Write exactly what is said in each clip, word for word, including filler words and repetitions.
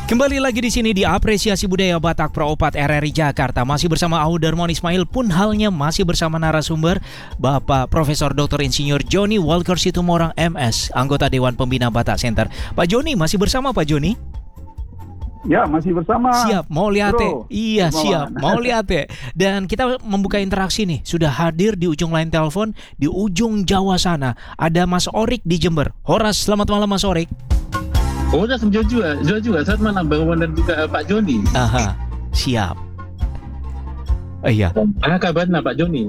Kembali lagi di sini di Apresiasi Budaya Batak Pro empat R R I Jakarta. Masih bersama Ahu Darmon Ismail, pun halnya masih bersama narasumber Bapak Profesor Doktor Insinyur Joni Walker Situmorang M S, anggota Dewan Pembina Batak Center. Pak Joni, masih bersama Pak Joni? Ya, masih bersama. Siap, mau lihat ya? Iya, Bro. siap, mau lihat ya. Dan kita membuka interaksi nih. Sudah hadir di ujung line telepon di ujung Jawa sana. Ada Mas Orik di Jember. Horas, selamat malam Mas Orik. Oh, udah juga, juga, juga. Saat mana Bang Wan dan juga uh, Pak Joni. Aha, siap. Oh, iya. Apa kabarnya Pak Joni?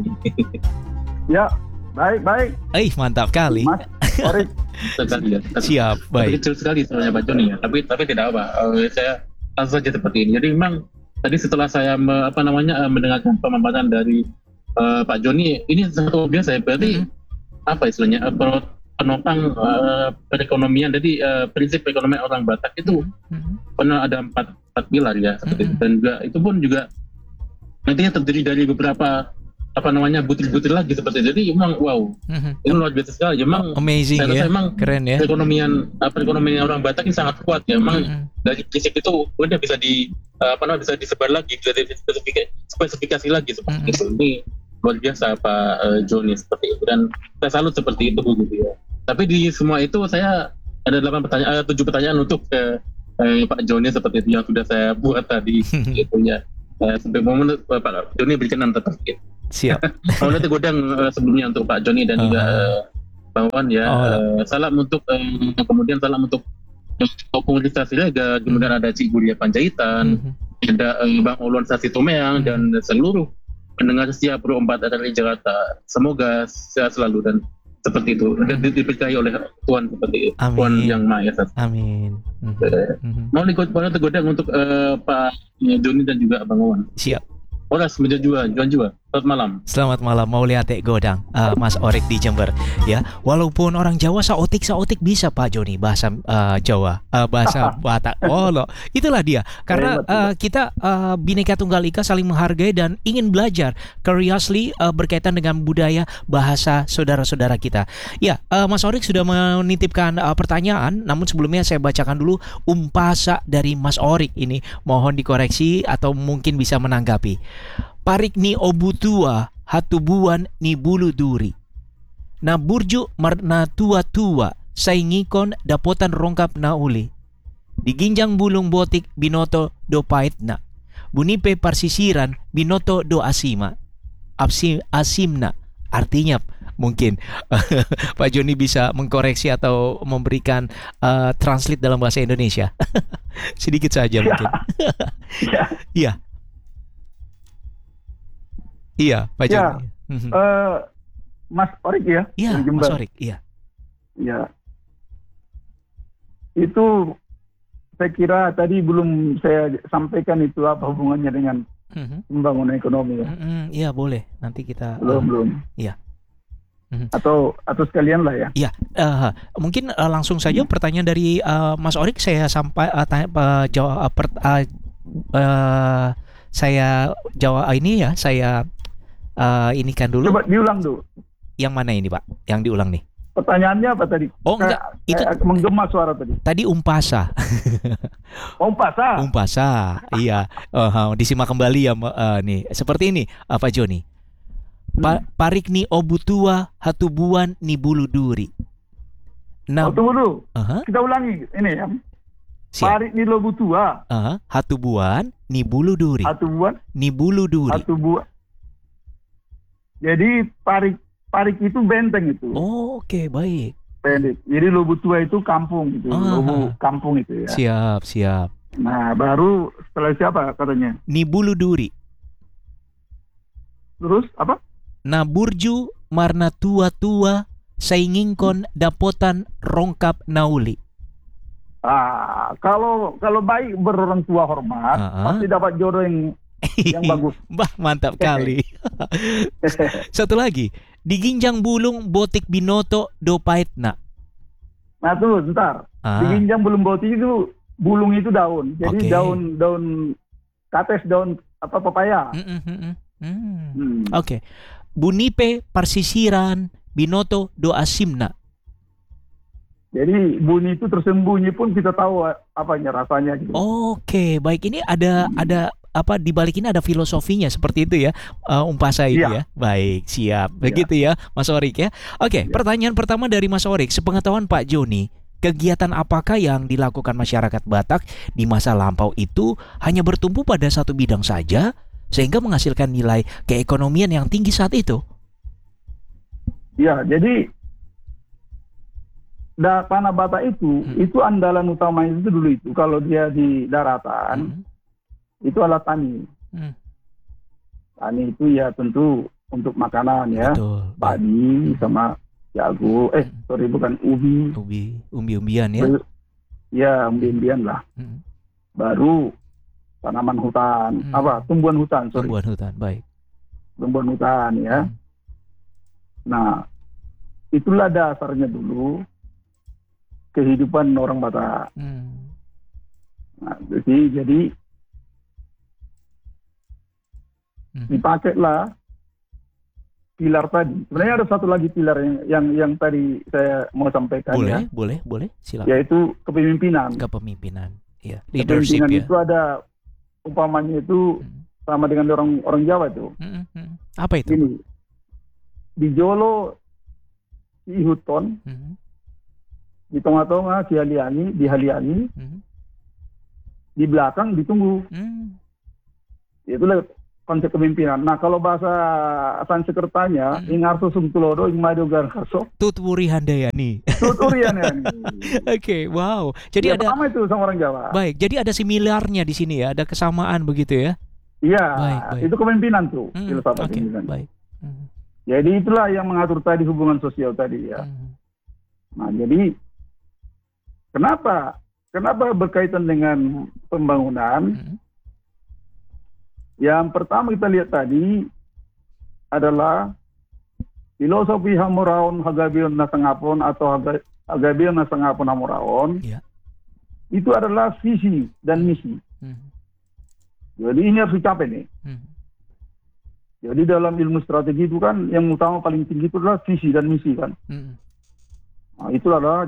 Ya, baik, baik. Eh, mantap kali. Mas Orik. Sekali ya. Siap, Tapi baik. kecil sekali soalnya Pak Joni ya. Tapi tapi tidak apa. Uh, saya langsung saja seperti ini. Jadi memang tadi setelah saya me, apa namanya uh, mendengarkan pemaparan dari uh, Pak Joni, ini satu biasa ya. Berarti mm-hmm. apa istilahnya? Uh, penopang uh, perekonomian, jadi uh, prinsip perekonomian orang Batak itu mm-hmm. pernah ada empat, empat pilar ya seperti mm-hmm. itu. Dan juga itu pun juga nantinya terdiri dari beberapa apa namanya butir-butir lagi seperti itu. Jadi memang wow, mm-hmm. ini luar biasa sekali. Memang amazing saya rasa ya, memang keren ya. Perekonomian uh, perekonomian orang Batak ini sangat kuat ya. Memang mm-hmm. dari prinsip itu udah bisa di uh, apa namanya bisa disebar lagi, bisa dispesifikasi, spesifikasi lagi seperti mm-hmm. itu. Ini luar biasa Pak uh, Joni seperti itu, dan saya salut seperti itu gitu ya. Tapi di semua itu saya ada delapan pertanyaan, tujuh pertanyaan untuk eh, eh, Pak Joni seperti itu yang sudah saya buat tadi gitu ya. Eh, sampai momen eh, Pak Joni berkenan tetap gitu. Siap. Kalau nanti godang eh, sebelumnya untuk Pak Joni dan uh-huh. juga eh, Bang Wan ya. Oh, eh, salam untuk eh, kemudian salam untuk komunitas Silega, kemudian ada Cik Budia Panjaitan, uh-huh. ada eh, Bang Ulwan Sasi Tomeang uh-huh. dan seluruh pendengar setia Pro empat R R I Jakarta. Semoga sehat selalu dan seperti itu, dan diberkahi oleh Tuhan seperti itu. Amin. Tuhan yang Maha Esa. Amin. Mm-hmm. Mau ikut pada tergodang untuk uh, Pak Joni dan juga Bang Wan. Siap. Horas menjadi juga, Juan juga. Selamat malam. Selamat malam, mau lihat godang uh, Mas Orik di Jember ya. Walaupun orang Jawa saotik saotik bisa Pak Joni bahasa uh, Jawa, uh, bahasa Batak. Oh loh, itulah dia. Karena uh, kita uh, Bhinneka Tunggal Ika saling menghargai dan ingin belajar curiously uh, berkaitan dengan budaya bahasa saudara-saudara kita. Ya, uh, Mas Orik sudah menitipkan uh, pertanyaan, namun sebelumnya saya bacakan dulu umpasa dari Mas Orik ini. Mohon dikoreksi atau mungkin bisa menanggapi. Parik ni obutua hatubuan ni bulu duri. Na burju marna tua-tua saingikon dapotan rongkap na uli. Diginjang bulung botik binoto do paitna. Bunipe parsisiran binoto do asima. Apsi asimna. Artinya mungkin Pak Joni bisa mengkoreksi atau memberikan uh, translate dalam bahasa Indonesia. Sedikit saja mungkin. Iya. Iya, Pak Joni. Ya, uh, Mas Orik ya? Iya, Mas Orik, iya. Iya. Itu saya kira tadi belum saya sampaikan itu apa hubungannya dengan uh-huh. pembangunan ekonomi ya. Uh-huh. Iya, boleh. Nanti kita belum uh, belum. Iya. Uh-huh. Atau atau sekalian lah ya. Iya, uh, mungkin uh, langsung saja hmm. pertanyaan dari uh, Mas Orik saya sampai uh, tanya, uh, jawab uh, per, uh, uh, saya jawab uh, ini ya, saya Uh, ini kan dulu. Coba diulang dulu. Yang mana ini Pak? Yang diulang nih. Pertanyaannya apa tadi? Oh enggak, kayak, itu kayak menggema suara tadi. Tadi umpasa. umpasa. Umpasa. Iya. Uh, disimak kembali ya uh, nih. Seperti ini, uh, Pak Joni. Pa- hmm. Parik ni obutua hatubuan ni bulu duri. Nah, oh, tunggu dulu. Uh-huh. Kita ulangi ini ya. Siap. Parik ni obutua. Uh-huh. Hatubuan ni bulu duri. Hatubuan ni bulu duri. Hatubuan. Jadi parik parik itu benteng itu. Oh, oke, okay, baik. Pendek. Jadi Lobutua itu kampung gitu. Ah, Lobu kampung itu ya. Siap, siap. Nah, baru setelah siapa katanya? Nibulu duri. Terus apa? Naburju marna tua-tua saingingkon dapotan rongkap nauli. Ah, kalau kalau baik berorang tua hormat, uh-huh. pasti dapat jodoh yang yang bagus. Bah, mantap kali. Satu lagi, diginjang bulung botik binoto do paitna. Nah tuh, bentar. Ah. Diginjang bulung botik itu bulung itu daun. Jadi okay. daun daun kates, daun apa pepaya. Mm, mm, mm, mm. Hmm. Oke. Okay. Bunipe parsisiran binoto do asimna. Jadi bunyi itu tersembunyi pun kita tahu apanya rasanya gitu. Oke, baik. Ini ada hmm. ada apa di balik ini ada filosofinya seperti itu ya, uh, Umpasa ini ya. ya. Baik, siap. Begitu ya, ya Mas Orik ya. Oke, ya. Pertanyaan pertama dari Mas Orik, sepengetahuan Pak Joni, kegiatan apakah yang dilakukan masyarakat Batak di masa lampau itu hanya bertumpu pada satu bidang saja sehingga menghasilkan nilai keekonomian yang tinggi saat itu? Ya, jadi da, tanah Batak itu, hmm. itu andalan utamanya itu dulu itu. Kalau dia di daratan, hmm. itu adalah tani. Hmm. Tani itu ya tentu untuk makanan ya. Betul. Padi hmm. sama jago, eh hmm. sorry bukan ubi. Ubi, umbi-umbian ya. Ya, umbi-umbian lah. Hmm. Baru tanaman hutan, hmm. apa, tumbuhan hutan, sorry. Tumbuhan hutan, baik. Tumbuhan hutan ya. Hmm. Nah, itulah dasarnya dulu kehidupan orang Batak. Hmm. Nah, jadi jadi hmm. dipakailah pilar tadi. Sebenarnya ada satu lagi pilar yang yang, yang tadi saya mau sampaikan. Boleh, ya. boleh, boleh, silakan. Yaitu kepemimpinan. Kepemimpinan, ya. Leadership kepemimpinan ya. Itu ada umpamanya itu hmm. sama dengan orang orang Jawa itu. Hmm, hmm. Apa itu? Ini di Jolo di Huton. Hmm. Di tengah-tengah di Haliani, di Haliani, hmm. di belakang ditunggu. Hmm. Itulah konsep kepemimpinan. Nah, kalau bahasa Sanskertanya, hmm. ingarso sumtulodo, ingmado garso. Tutwuri handayani. Tutwuri handayani. Oke, okay, wow. Jadi ya, ada pertama itu sama orang Jawa. Baik, jadi ada similarnya di sini ya, ada kesamaan begitu ya. Iya, itu kepemimpinan tuh. Hmm. Oke, okay, baik. Hmm. Jadi itulah yang mengatur tadi hubungan sosial tadi ya. Hmm. Nah, jadi Kenapa? Kenapa berkaitan dengan pembangunan? Hmm. Yang pertama kita lihat tadi adalah filosofi Hamuraon Hagabion Nasangapon atau Hagabion Nasangapon Hamuraon. Yeah. Itu adalah visi dan misi. Hmm. Jadi ini harus dicapai nih. Hmm. Jadi dalam ilmu strategi itu kan yang utama paling tinggi itu adalah visi dan misi kan. Hmm. Nah, itu adalah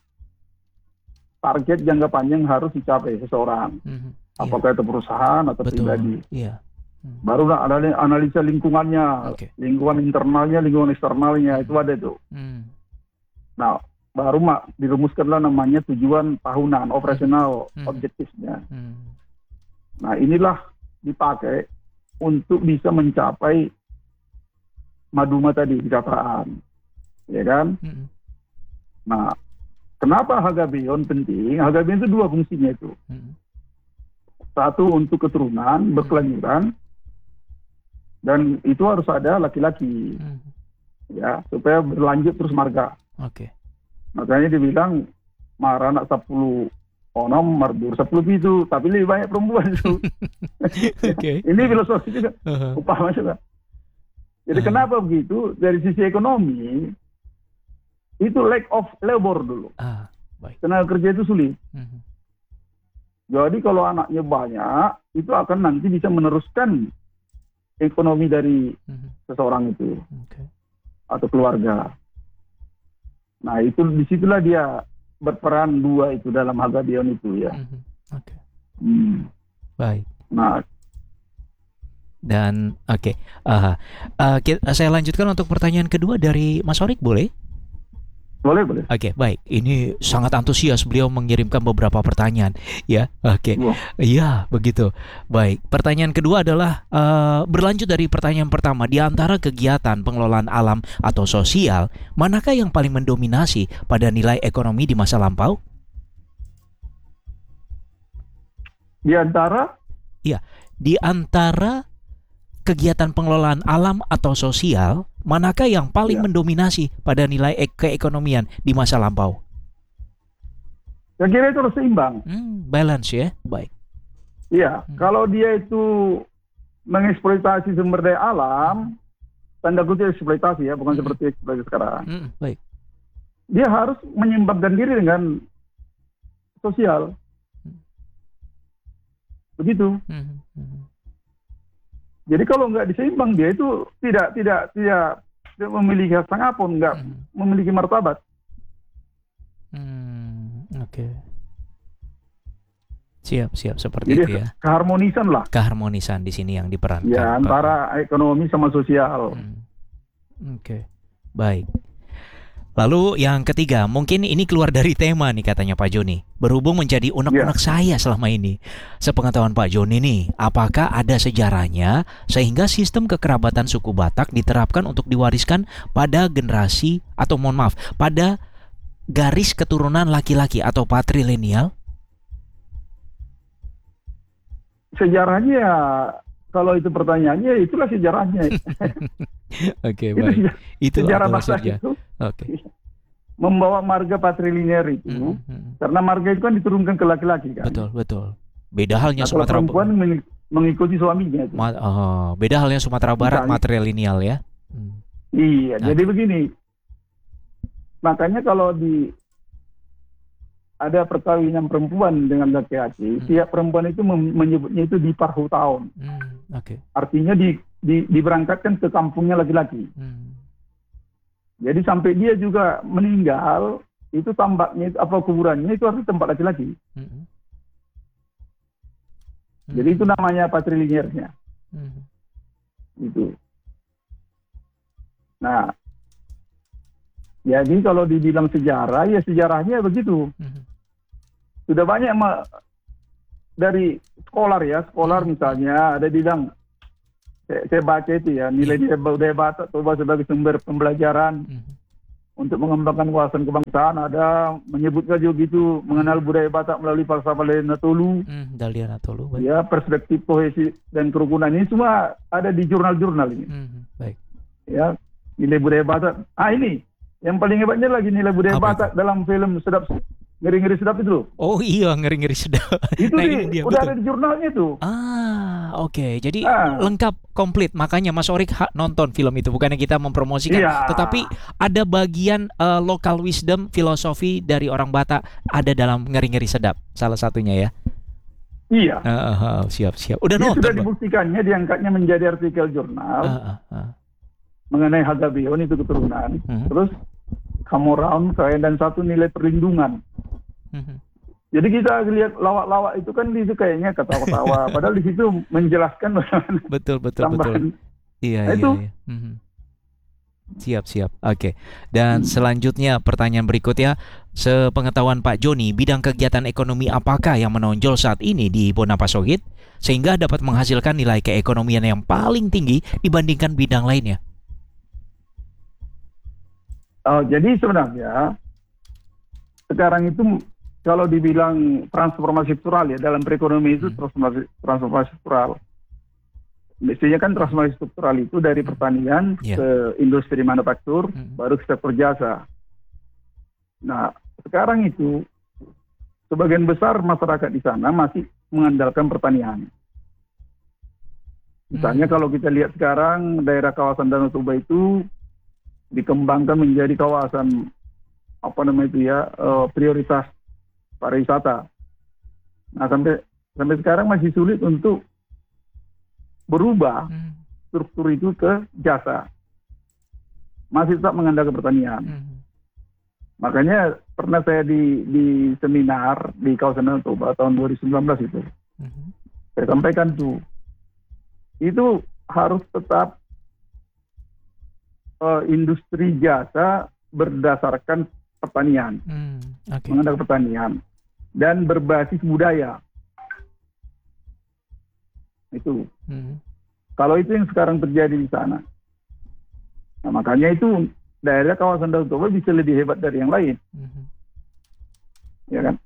target jangka panjang harus dicapai seseorang, mm-hmm. apakah yeah. itu perusahaan atau Betul. pribadi. Yeah. Mm. Baru ada analisa lingkungannya, okay. lingkungan internalnya, lingkungan eksternalnya, mm. itu ada itu. Mm. Nah, baru mak dirumuskanlah namanya tujuan tahunan operasional mm. objektifnya. Mm. Nah, inilah dipakai untuk bisa mencapai maduma tadi, kesejahteraan, ya kan? Mm. Nah, kenapa Hagabion penting? Hagabion itu dua fungsinya itu. Hmm. Satu untuk keturunan, berkelanjutan. Dan itu harus ada laki-laki. Hmm. Ya, supaya berlanjut terus marga. Oke. Okay. Makanya dibilang marah anak sepuluh onom marbur sepuluh itu, tapi lebih banyak perempuan itu. Okay. Ini filosofi juga. Uh-huh. Upama juga. Jadi uh-huh. kenapa begitu? Dari sisi ekonomi itu lack of labor dulu. Ah, baik. Tenaga kerja itu sulit. Mm-hmm. Jadi kalau anaknya banyak, itu akan nanti bisa meneruskan ekonomi dari mm-hmm. seseorang itu. Okay. Atau keluarga. Nah, itu disitulah dia berperan dua itu dalam Hagabion itu ya. Mm-hmm. Oke. Okay. Hmm. Baik. Nah, dan oke. Okay. Uh, uh, saya lanjutkan untuk pertanyaan kedua dari Mas Orik, boleh? Boleh, boleh. Oke, okay, baik. Ini sangat antusias beliau mengirimkan beberapa pertanyaan, ya. Oke, okay. Iya, begitu. Baik. Pertanyaan kedua adalah uh, berlanjut dari pertanyaan pertama. Di antara kegiatan pengelolaan alam atau sosial, manakah yang paling mendominasi pada nilai ekonomi di masa lampau? Di antara? Iya, di antara kegiatan pengelolaan alam atau sosial, manakah yang paling ya. mendominasi pada nilai e- keekonomian di masa lampau? Saya kira itu harus seimbang. Hmm, balance ya, baik. Iya, hmm. kalau dia itu mengeksploitasi sumber daya alam, tanda kutip eksploitasi ya, bukan hmm. seperti eksploitasi sekarang. Hmm, baik. Dia harus menyeimbangkan diri dengan sosial. Hmm. Begitu. Hmm. Hmm. Jadi kalau nggak diseimbang dia itu tidak tidak tidak, tidak memiliki hasangapun, nggak hmm. memiliki martabat. Hmm. Oke. Siap, siap seperti Jadi itu ya. Keharmonisan lah. Keharmonisan di sini yang diperankan. Ya, antara Pak. Ekonomi sama sosial. Hmm. Oke, okay. Baik. Lalu yang ketiga, mungkin ini keluar dari tema nih katanya Pak Joni. Berhubung menjadi unek-unek yeah. saya selama ini. Sepengetahuan Pak Joni nih, apakah ada sejarahnya sehingga sistem kekerabatan suku Batak diterapkan untuk diwariskan pada generasi atau mohon maaf, pada garis keturunan laki-laki atau patrilineal? Sejarahnya, kalau itu pertanyaannya, itulah sejarahnya. Oke, okay, baik. Itu sejarah bangsa itu. Oke. Okay. Membawa marga patrilinear itu, hmm, hmm. karena marga itu kan diturunkan ke laki-laki kan. Betul, betul. Beda halnya nah, Sumatera Barat. Perempuan mengikuti suaminya. Itu. Ma- oh, beda halnya Sumatera Barat matrilineal ya. Hmm. Iya, nah. Jadi begini. Makanya kalau di ada perkawinan perempuan dengan laki-laki, hmm. tiap perempuan itu menyebutnya itu di parhu tahun. Hmm. Oke. Okay. Artinya di, di diberangkatkan ke kampungnya laki-laki. Hmm. Jadi sampai dia juga meninggal, itu tambaknya apa kuburannya itu harus tempat laki-laki. Hmm. Jadi itu namanya patrilinearnya. Hmm. Itu. Nah, jadi kalau dibilang sejarah, ya sejarahnya begitu. Hmm. Sudah banyak ma- dari skolar ya, skolar misalnya ada bilang, saya, saya baca itu ya, nilai yeah. budaya Batak coba sebagai sumber pembelajaran mm-hmm. untuk mengembangkan wawasan kebangsaan. Ada menyebutkan juga gitu, mengenal budaya Batak melalui falsafah Daliana Tolu. Mm, Daliana Tolu. Baik. Ya, perspektif poesi dan kerukunan ini semua ada di jurnal-jurnal ini. Mm, baik. Ya, nilai budaya Batak. Ah ini, yang paling hebatnya lagi nilai budaya Apa Batak itu? Dalam film Sedap Ngeri-ngeri sedap itu. Oh iya, ngeri-ngeri sedap. Itu nah, di, dia, udah betul. Ada di jurnalnya tuh. Ah, oke. Okay. Jadi ah. lengkap, komplit. Makanya Mas Orik ha- nonton film itu. Bukannya kita mempromosikan. Iya. Tetapi ada bagian uh, local wisdom, filosofi dari orang Batak ada dalam ngeri-ngeri sedap. Salah satunya ya. Iya. Uh, uh, uh, siap, siap. Udah Ini nonton, sudah dibuktikannya, diangkatnya menjadi artikel jurnal. Uh, uh, uh. Mengenai Hagabeon itu keturunan. Uh-huh. Terus Kamoraun, dan satu nilai perlindungan. Mm-hmm. Jadi kita lihat lawak-lawak itu kan di situ kayaknya ketawa-ketawa, padahal di situ menjelaskan betul betul betul. Iya nah, iya. Itu. iya. Mm-hmm. Siap siap. Oke. Okay. Dan hmm. selanjutnya pertanyaan berikutnya, sepengetahuan Pak Joni, bidang kegiatan ekonomi apakah yang menonjol saat ini di Bonapasogit sehingga dapat menghasilkan nilai keekonomian yang paling tinggi dibandingkan bidang lainnya? Oh, jadi sebenarnya sekarang itu kalau dibilang transformasi struktural ya, dalam perekonomian itu transformasi, transformasi struktural. Mestinya kan transformasi struktural itu dari pertanian yeah. ke industri manufaktur, mm-hmm. baru ke sektor jasa. Nah, sekarang itu sebagian besar masyarakat di sana masih mengandalkan pertanian. Misalnya mm-hmm. kalau kita lihat sekarang daerah kawasan Danau Toba itu dikembangkan menjadi kawasan apa namanya itu ya uh, prioritas pariwisata. Nah sampai sampai sekarang masih sulit untuk berubah hmm. struktur itu ke jasa. Masih tetap mengandalkan pertanian. Hmm. Makanya pernah saya di di seminar di kawasan Danau Toba tahun dua ribu sembilan belas itu, hmm. saya sampaikan tuh itu harus tetap uh, industri jasa berdasarkan pertanian, hmm, okay. mengandalkan pertanian dan berbasis budaya. Itu. Hmm. Kalau itu yang sekarang terjadi di sana. Nah, makanya itu daerah kawasan Danau Toba bisa lebih hebat dari yang lain. Hmm. Ya kan?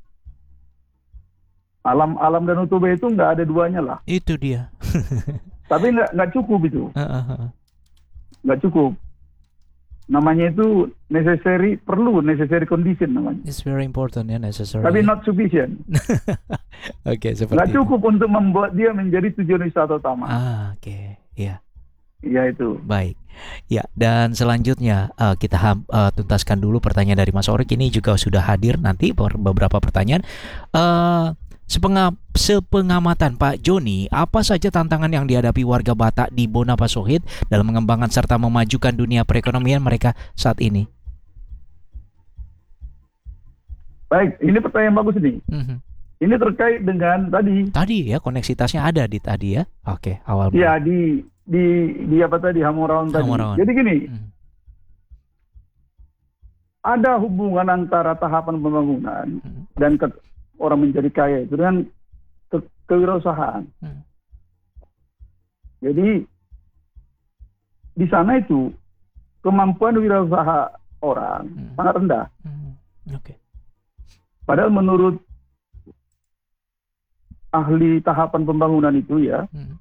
Alam alam Danau Toba itu nggak ada duanya lah. Itu dia. Tapi nggak nggak cukup itu. Nggak cukup. Namanya itu necessary, perlu, necessary condition namanya. It's very important ya, necessary. Tapi not sufficient. Oke, okay, seperti nggak cukup itu. Untuk membuat dia menjadi tujuan wisata utama. Ah, oke, okay. ya. Iya itu. Baik, ya. Dan selanjutnya uh, kita uh, tuntaskan dulu pertanyaan dari Mas Orik. Ini juga sudah hadir nanti beberapa pertanyaan. Uh, Sepengam, sepengamatan Pak Joni, apa saja tantangan yang dihadapi warga Batak di Bonapasogit dalam mengembangkan serta memajukan dunia perekonomian mereka saat ini? Baik, ini pertanyaan bagus nih. Mm-hmm. Ini terkait dengan tadi. Tadi ya, koneksitasnya ada di tadi ya. Oke, awal. Iya, di di di apa tadi Hamuraun tadi. Hamuraun. Jadi gini. Mm-hmm. Ada hubungan antara tahapan pembangunan mm-hmm. dan ke, orang menjadi kaya itu dengan ke, kewirausahaan. Mm-hmm. Jadi di sana itu kemampuan wirausaha orang hmm. sangat rendah. Hmm. Oke. Okay. Padahal menurut ahli tahapan pembangunan itu ya, hmm.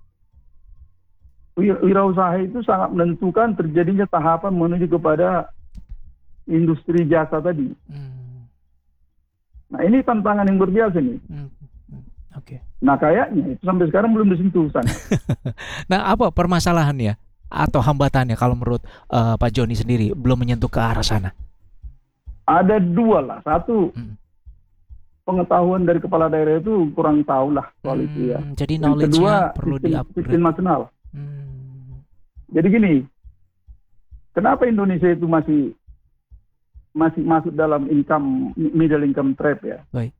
wirausaha itu sangat menentukan terjadinya tahapan menuju kepada industri jasa tadi. Hmm. Nah ini tantangan yang berbiasa nih. Hmm. Oke. Okay. Nah kayaknya itu sampai sekarang belum disentuh sana. Nah apa permasalahannya atau hambatannya kalau menurut uh, Pak Joni sendiri belum menyentuh ke arah sana? Ada dua lah. Satu hmm. pengetahuan dari kepala daerah itu kurang tahu lah soal hmm, itu ya. Jadi knowledge-nya perlu di-upgrade. Sistem nasional. Hmm. Jadi gini, kenapa Indonesia itu masih masih masuk dalam income middle income trap ya? Baik.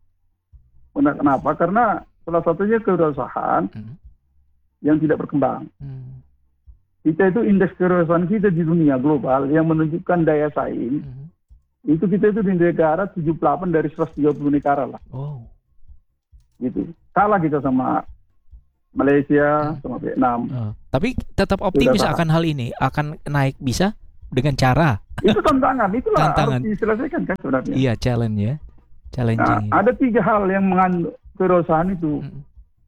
Kenapa? Karena salah satunya kewirausahaan hmm. yang tidak berkembang. Hmm. Kita itu indeks kewirausahaan kita di dunia global yang menunjukkan daya saing. Hmm. Itu kita itu di negara tujuh puluh delapan dari seratus tiga puluh negara lah. Oh. Gitu. Kalah kita sama Malaysia, hmm. sama Vietnam. Oh. Tapi tetap optimis akan hal ini, akan naik bisa dengan cara. Itu tantangan, itulah tantangan. Harus diselesaikan kan sebenarnya. Iya, challenge ya. Challenging. Nah, ada tiga hal yang mengandung kewirausahaan itu. Hmm.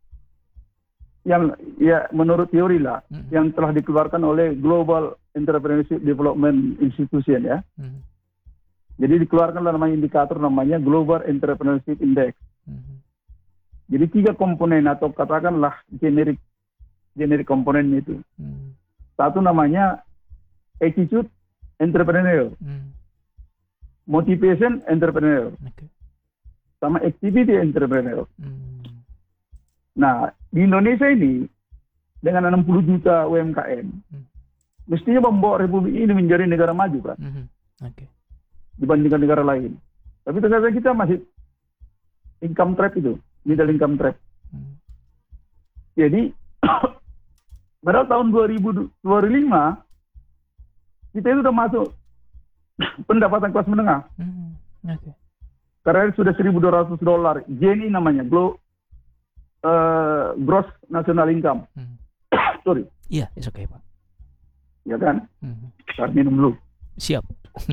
Yang ya menurut teori lah, hmm. yang telah dikeluarkan oleh Global Entrepreneurship Development Institution ya. Hmm. Jadi dikeluarkan namanya indikator namanya Global Entrepreneurship Index. Hmm. Jadi tiga komponen atau katakanlah generik generik komponen itu. Hmm. Satu namanya attitude entrepreneurial, hmm. motivation entrepreneurial, okay. sama activity entrepreneurial. Hmm. Nah, di Indonesia ini dengan enam puluh juta U M K M, hmm. mestinya membawa Republik ini menjadi negara maju kan, hmm. okay. dibandingkan negara lain. Tapi ternyata kita masih income trap itu, middle income trap. Hmm. Jadi pada tahun dua ribu dua puluh lima kita itu sudah masuk pendapatan kelas menengah. Hmm. Okay. Karena sudah seribu dua ratus dolar, G N I namanya, Glo Uh, gross national income. Hmm. Sorry. Iya, yeah, it's okay, Pak. Ya kan? Hmm. Saya minum dulu. Siap.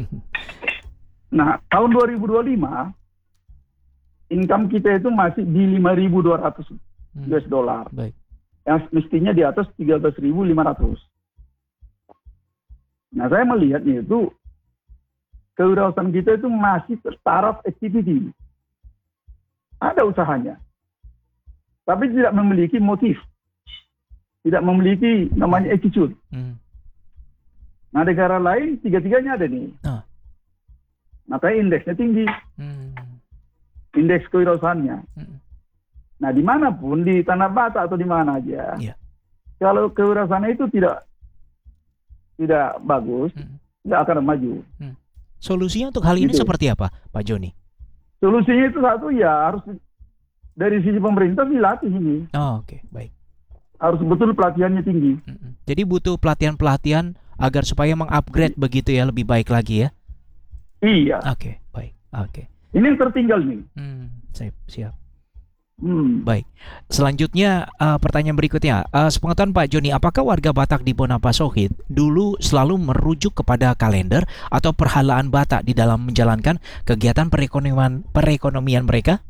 Nah, tahun dua ribu dua puluh lima income kita itu masih di lima ribu dua ratus hmm. U S dollar. Baik. Yang mestinya di atas tiga belas ribu lima ratus. Nah, saya melihatnya itu kewirausahaan kita itu masih taraf activity. Ada usahanya. Tapi tidak memiliki motif, tidak memiliki namanya attitude. Hmm. Nah, negara lain tiga-tiganya ada nih. Oh. Makanya indeksnya tinggi, hmm. indeks kewirausahaannya. Hmm. Nah, dimanapun di Tanah Batak atau di mana aja, yeah. kalau kewirausahaan itu tidak tidak bagus, hmm. tidak akan maju. Hmm. Solusinya untuk hal ini gitu. Seperti apa, Pak Joni? Solusinya itu satu ya harus dari sisi pemerintah dilatih ini. Oh, oke, okay. Baik. Harus betul pelatihannya tinggi. Mm-mm. Jadi butuh pelatihan-pelatihan agar supaya mengupgrade begitu ya, lebih baik lagi ya. Iya. Oke, okay. Baik. Oke. Okay. Ini yang tertinggal nih. Hmm, siap, siap. Hmm. Baik. Selanjutnya uh, pertanyaan berikutnya, uh, sepengetahuan Pak Joni, apakah warga Batak di Bonapasohit dulu selalu merujuk kepada kalender atau perhalaan Batak di dalam menjalankan kegiatan perekonomian perekonomian mereka?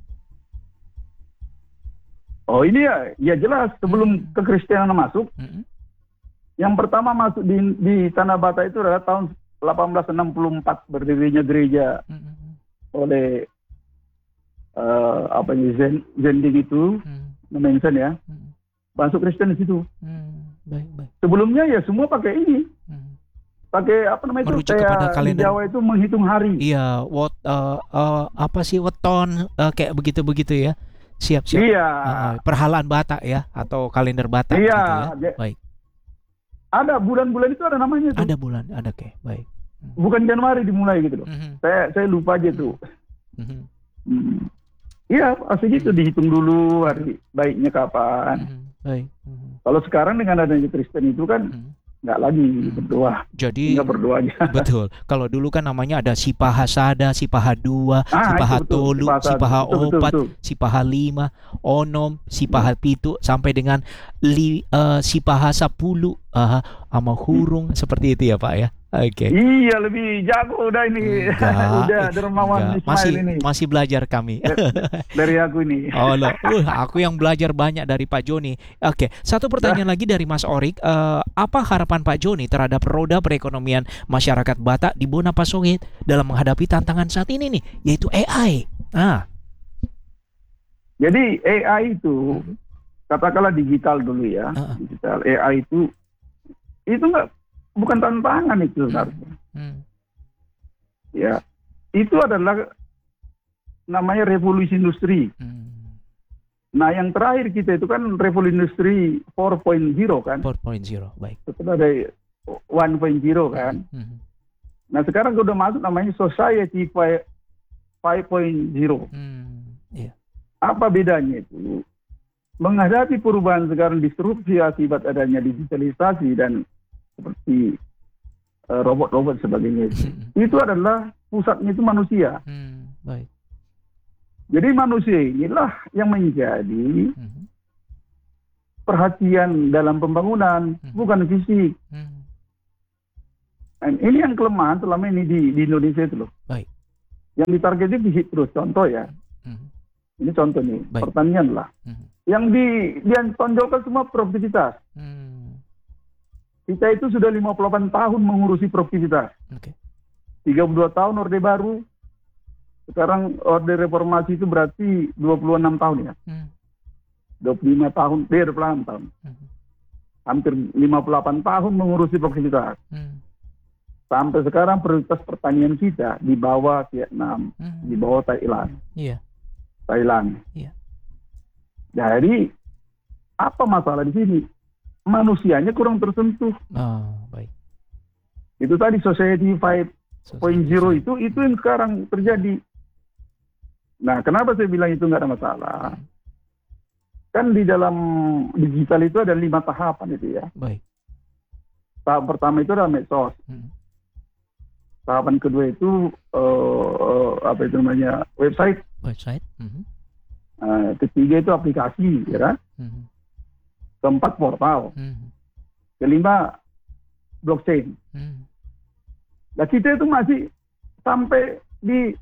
Oh ini ya, ya jelas sebelum hmm. kekristenan masuk, hmm. yang pertama masuk di, di Tanah Batak itu adalah tahun delapan belas enam puluh empat berdirinya gereja hmm. oleh uh, apa ini Zen, Zending itu, hmm. namanya Zen ya, hmm. masuk Kristen di situ. Hmm. Baik, baik. Sebelumnya ya semua pakai ini, hmm. pakai apa namanya merujuk itu kepada kalender Jawa itu menghitung hari. Iya, what uh, uh, apa sih weton uh, kayak begitu-begitu ya. Siap, siap. Iya. Uh, perhalaan Batak ya, atau kalender Batak iya, gitu ya. Baik. Ada bulan-bulan itu ada namanya tuh. Ada bulan, ada kayak baik. Bukan Januari dimulai gitu loh. Mm-hmm. Saya saya lupa aja tuh. Mm-hmm. Hmm. Iya, asli itu dihitung dulu hari baiknya kapan. Hmm. Baik. Hmm. Kalau sekarang dengan adanya Kristen itu kan hmm. nggak lagi hmm. berdoa. Jadi nggak berdoa aja. Betul. Kalau dulu kan namanya ada Sipaha Sada, Sipaha Dua, ah, Sipaha Tolu, Sipaha Opat, Sipaha Lima, Onom, Sipaha Pitu sampai dengan li, uh, Sipaha Sepuluh, uh, sama Hurung hmm. seperti itu ya Pak ya. Oke. Okay. Iya, lebih jago udah ini. Enggak, udah dermawan Ismail masih, ini. Masih belajar kami. Dari aku ini. Oh loh, uh, aku yang belajar banyak dari Pak Joni. Oke, okay. Satu pertanyaan nah. lagi dari Mas Orik. Uh, apa harapan Pak Joni terhadap roda perekonomian masyarakat Batak di Bonapasongit dalam menghadapi tantangan saat ini nih, yaitu A I? Ah. Jadi A I itu, hmm. katakanlah digital dulu ya. Uh-uh. Digital A I itu, itu nggak bukan tantangan itu sebenarnya. Hmm. Ya, itu adalah namanya revolusi industri. Hmm. Nah, yang terakhir kita itu kan revolusi industri empat titik nol kan. empat titik nol, baik. Setelah dari satu titik nol kan. Hmm. Nah, sekarang sudah masuk namanya society lima titik nol. Hmm. Yeah. Apa bedanya itu? Menghadapi perubahan sekarang disrupsi akibat adanya digitalisasi dan seperti uh, robot-robot sebagainya itu. Itu adalah pusatnya itu manusia. Hmm, baik. Jadi manusia inilah yang menjadi hmm. perhatian dalam pembangunan, hmm. bukan fisik. Hmm. Dan ini yang kelemahan selama ini di, di Indonesia itu loh. Baik. Yang ditargetnya fisik terus. Contoh ya. Hmm. Ini contoh nih. Baik. Pertanian lah. Hmm. Yang di, ditonjolkan semua produktivitas. Hmm. Kita itu sudah lima puluh delapan tahun mengurusi produktivitas. Okay. tiga puluh dua tahun Orde Baru. Sekarang Orde Reformasi itu berarti dua puluh enam tahun ya. Hmm. dua puluh lima tahun, eh, dua puluh enam tahun. Hmm. Hampir lima puluh delapan tahun mengurusi produktivitas. Hmm. Sampai sekarang prioritas pertanian kita di bawah Vietnam, hmm. di bawah Thailand. Yeah. Thailand. Yeah. Jadi apa masalah di sini? Manusianya kurang tersentuh. Oh, baik. Itu tadi society lima titik nol itu itu yang sekarang terjadi. Nah, kenapa saya bilang itu nggak ada masalah? Kan di dalam digital itu ada lima tahapan itu ya. Baik. Tahap pertama itu adalah medsos. Hmm. Tahapan kedua itu uh, apa itu namanya website. Website. Hmm. Uh, ketiga itu aplikasi, ya kan? Hmm. Keempat portal, hmm. kelima blockchain. Hmm. Nah kita itu masih sampai di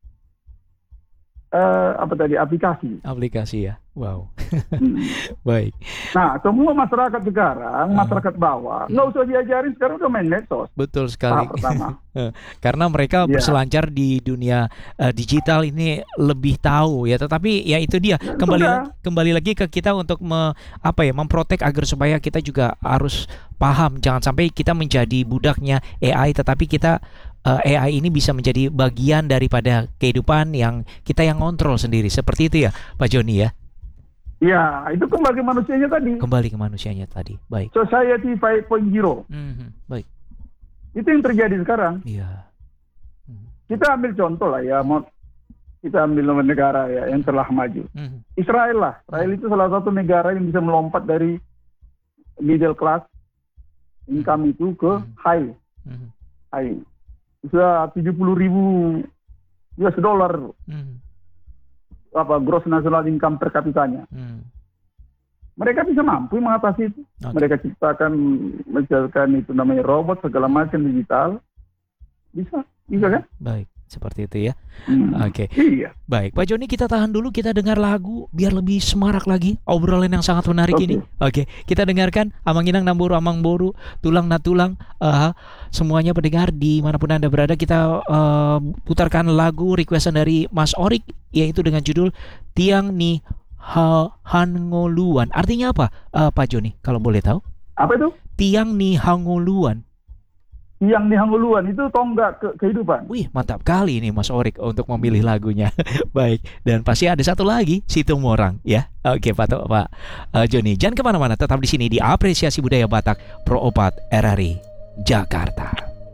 uh, apa tadi aplikasi. Aplikasi ya, wow. Hmm. Baik. Nah semua masyarakat sekarang, uh. masyarakat bawah, nggak usah diajarin sekarang udah main medsos. Betul sekali. Tahap pertama. Karena mereka yeah. berselancar di dunia uh, digital ini lebih tahu ya, tetapi ya itu dia ya, kembali sudah. kembali lagi ke kita untuk me, apa ya memprotek agar supaya kita juga harus paham, jangan sampai kita menjadi budaknya A I, tetapi kita uh, A I ini bisa menjadi bagian daripada kehidupan yang kita yang kontrol sendiri, seperti itu ya Pak Joni ya. Ya, itu kembali ke manusianya tadi. Kembali ke manusianya tadi, baik. Society lima titik nol. Mm-hmm. Baik. Itu yang terjadi sekarang. Iya. Hmm. Kita ambil contoh lah ya, mau kita ambil negara ya yang telah maju. Hmm. Israel lah. Israel itu salah satu negara yang bisa melompat dari middle class income itu ke hmm. high. Hmm. High. Sudah tujuh puluh ribu U S dollar. Hmm. Apa gross national income per kapitanya. Hmm. Mereka bisa mampu mengatasi itu. Okay. Mereka ciptakan, menciptakan itu namanya robot segala macam digital. Bisa, bisa kan? Baik, seperti itu ya. Hmm. Oke. Okay. Iya. Baik, Pak Joni kita tahan dulu, kita dengar lagu biar lebih semarak lagi obrolan yang sangat menarik okay. ini. Oke, okay. Kita dengarkan Amanginang Namboru Amang Boru, Tulang na Tulang. Uh, semuanya pendengar dimanapun Anda berada, kita uh, putarkan lagu requestan dari Mas Orik, yaitu dengan judul Tiang Ni Ha, Hangoluan. Artinya apa uh, Pak Joni kalau boleh tahu? Apa itu? Tiang Ni Hangoluan. Tiang Ni Hangoluan itu tonggak ke kehidupan. Wih, mantap kali ini Mas Orik untuk memilih lagunya. Baik, dan pasti ada satu lagi Situmorang ya. Oke Pak Pak uh, Joni, jangan kemana-mana, tetap di sini di Apresiasi Budaya Batak Pro Opat R R I Jakarta.